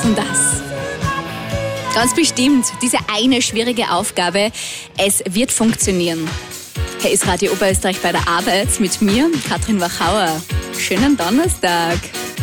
schaffen das. Ganz bestimmt, diese eine schwierige Aufgabe, es wird funktionieren. Hier ist Radio Oberösterreich bei der Arbeit mit mir, Katrin Wachauer. Schönen Donnerstag.